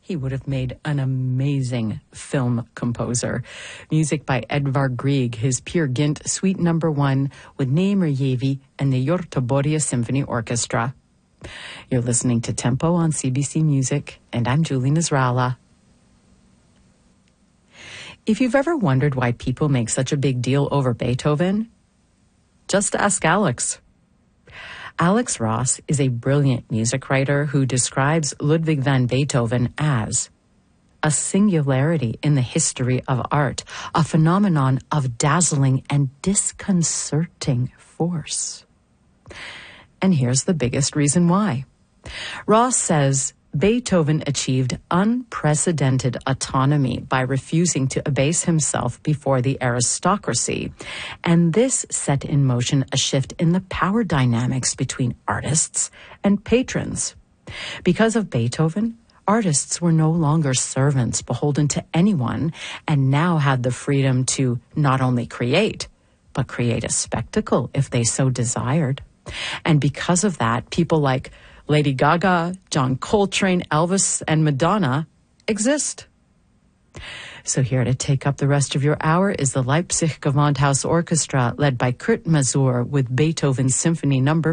he would have made an amazing film composer. Music by Edvard Grieg, his Peer Gynt Suite No. 1 with Neymar Yevi and the Göteborg Symphony Orchestra. You're listening to Tempo on CBC Music, and I'm Julie Nasrallah. If you've ever wondered why people make such a big deal over Beethoven, just ask Alex. Alex Ross is a brilliant music writer who describes Ludwig van Beethoven as a singularity in the history of art, a phenomenon of dazzling and disconcerting force. And here's the biggest reason why. Ross says Beethoven achieved unprecedented autonomy by refusing to abase himself before the aristocracy, and this set in motion a shift in the power dynamics between artists and patrons. Because of Beethoven, artists were no longer servants beholden to anyone and now had the freedom to not only create, but create a spectacle if they so desired. And because of that, people like Lady Gaga, John Coltrane, Elvis, and Madonna exist. So here to take up the rest of your hour is the Leipzig Gewandhaus Orchestra, led by Kurt Masur with Beethoven's Symphony No.